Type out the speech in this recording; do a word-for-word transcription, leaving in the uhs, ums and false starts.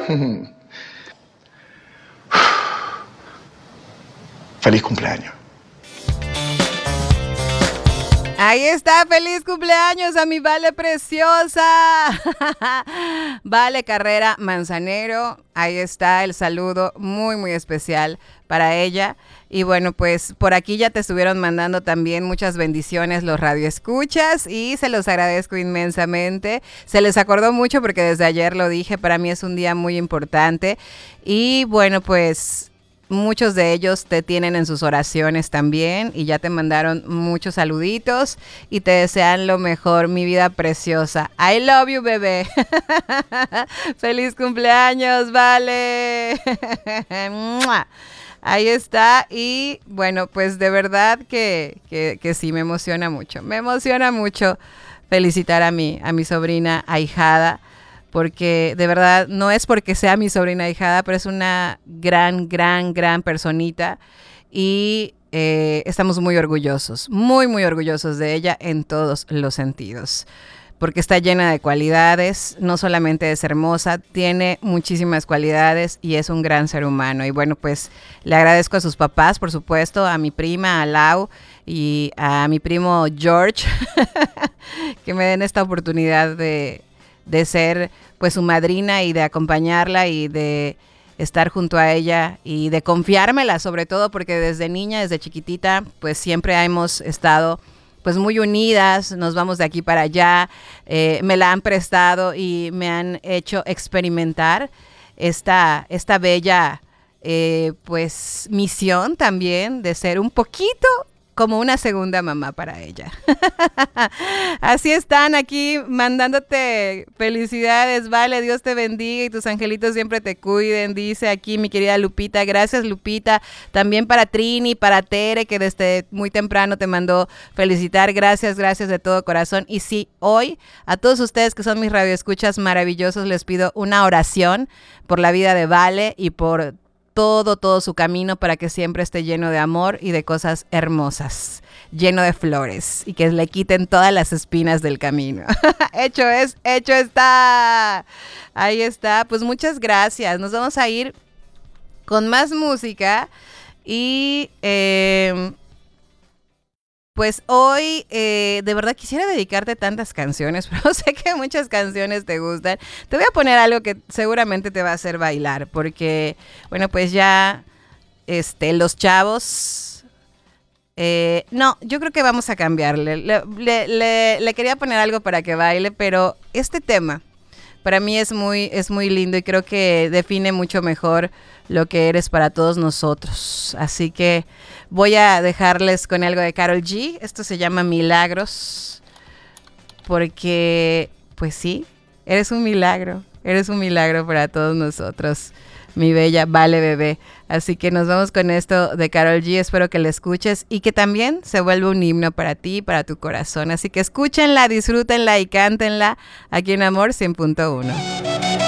Feliz cumpleaños. Ahí está, feliz cumpleaños a mi Vale preciosa. Vale Carrera Manzanero, ahí está el saludo muy muy especial para ella. Y bueno, pues por aquí ya te estuvieron mandando también muchas bendiciones los radioescuchas y se los agradezco inmensamente. Se les acordó mucho porque desde ayer lo dije, para mí es un día muy importante. Y bueno, pues muchos de ellos te tienen en sus oraciones también y ya te mandaron muchos saluditos y te desean lo mejor, mi vida preciosa. I love you, bebé. Feliz cumpleaños, Vale. Ahí está. Y bueno, pues de verdad que, que, que sí, me emociona mucho. Me emociona mucho felicitar a mi, a mi sobrina ahijada, porque de verdad no es porque sea mi sobrina ahijada, pero es una gran, gran, gran personita y eh, estamos muy orgullosos, muy, muy orgullosos de ella en todos los sentidos, porque está llena de cualidades, no solamente es hermosa, tiene muchísimas cualidades y es un gran ser humano. Y bueno, pues le agradezco a sus papás, por supuesto, a mi prima, a Lau y a mi primo George, que me den esta oportunidad de, de ser pues su madrina y de acompañarla y de estar junto a ella y de confiármela, sobre todo porque desde niña, desde chiquitita, pues siempre hemos estado pues muy unidas, nos vamos de aquí para allá, eh, me la han prestado y me han hecho experimentar esta, esta bella eh, pues misión también de ser un poquito como una segunda mamá para ella. Así están aquí mandándote felicidades, Vale, Dios te bendiga y tus angelitos siempre te cuiden, dice aquí mi querida Lupita. Gracias, Lupita. También para Trini, para Tere, que desde muy temprano te mandó felicitar. Gracias, gracias de todo corazón. Y sí, hoy a todos ustedes que son mis radioescuchas maravillosos les pido una oración por la vida de Vale y por todo, todo su camino para que siempre esté lleno de amor y de cosas hermosas, lleno de flores y que le quiten todas las espinas del camino. Hecho es, hecho está. Ahí está. Pues muchas gracias. Nos vamos a ir con más música y eh, pues hoy eh, de verdad quisiera dedicarte tantas canciones, pero sé que muchas canciones te gustan. Te voy a poner algo que seguramente te va a hacer bailar, porque, bueno, pues ya este, los chavos... Eh, no, yo creo que vamos a cambiarle. Le, le, le, le quería poner algo para que baile, pero este tema para mí es muy, es muy lindo y creo que define mucho mejor lo que eres para todos nosotros. Así que voy a dejarles con algo de Karol G. Esto se llama Milagros. Porque, pues sí, eres un milagro. Eres un milagro para todos nosotros, mi bella Vale bebé. Así que nos vamos con esto de Karol G. Espero que la escuches y que también se vuelva un himno para ti, para tu corazón. Así que escúchenla, disfrútenla y cántenla aquí en Amor cien punto uno.